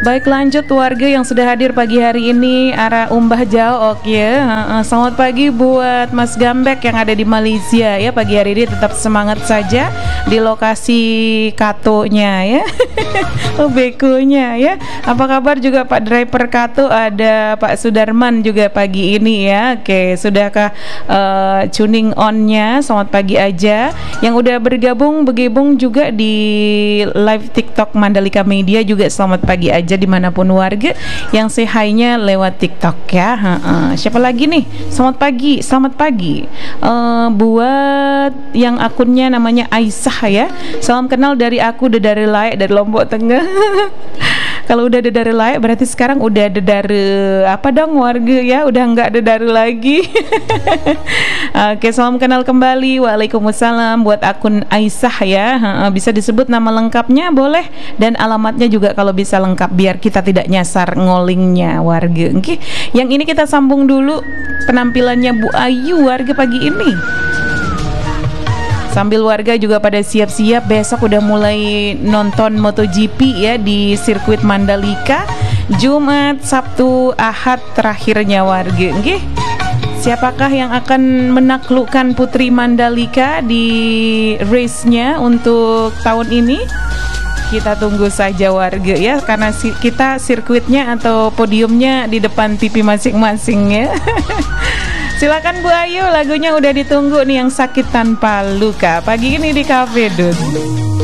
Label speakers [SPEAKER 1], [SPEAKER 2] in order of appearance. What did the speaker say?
[SPEAKER 1] Baik, lanjut warga yang sudah hadir pagi hari ini arah Umbah Jauh. Oke ya. Selamat pagi buat Mas Gambek yang ada di Malaysia ya. Pagi hari ini tetap semangat saja di lokasi Katonya ya. Bekonya ya. Apa kabar juga Pak driver Kato? Ada Pak Sudarman juga pagi ini ya. Oke, sudahkah tuning on-nya? Selamat pagi aja. Yang udah bergabung juga di live TikTok Mandalika Media juga selamat pagi aja dimanapun warga yang say hi-nya lewat TikTok ya. Siapa lagi nih? Selamat pagi buat yang akunnya namanya Aisyah ya. Salam kenal dari aku Dedare Laek dari Lombok Tengah. Kalau udah Dedare Laek berarti sekarang udah Dedare apa dong warga ya, udah nggak Dedare lagi. Oke, salam kenal kembali. Waalaikumsalam buat akun Aisyah ya. Bisa disebut nama lengkapnya boleh dan alamatnya juga kalau bisa lengkap biar kita tidak nyasar ngolingnya warga. Oke, yang ini kita sambung dulu penampilannya Bu Ayu warga pagi ini. Sambil warga juga pada siap-siap besok udah mulai nonton MotoGP ya di sirkuit Mandalika. Jumat, Sabtu, Ahad terakhirnya warga. Oke. Siapakah yang akan menaklukkan Putri Mandalika di race-nya untuk tahun ini? Kita tunggu saja warga ya, karena kita sirkuitnya atau podiumnya di depan TV masing-masing ya. Silakan Bu Ayu, lagunya udah ditunggu nih yang sakit tanpa luka. Pagi ini di Cafe Dut.